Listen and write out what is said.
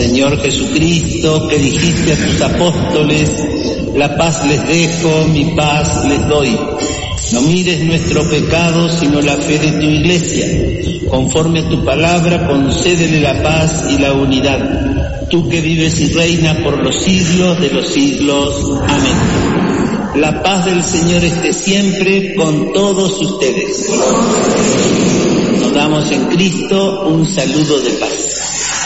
Señor Jesucristo, que dijiste a tus apóstoles, la paz les dejo, mi paz les doy. No mires nuestro pecado, sino la fe de tu Iglesia. Conforme a tu palabra, concédele la paz y la unidad. Tú que vives y reinas por los siglos de los siglos. Amén. La paz del Señor esté siempre con todos ustedes. Nos damos en Cristo un saludo de paz.